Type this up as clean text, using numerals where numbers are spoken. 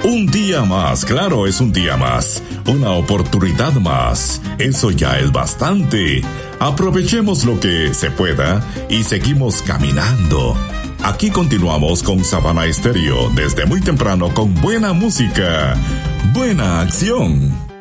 Un día más, claro, es un día más, una oportunidad más. Eso ya es bastante. Aprovechemos lo que se pueda y seguimos caminando. Aquí continuamos con Savana Estéreo desde muy temprano con buena música, buena acción.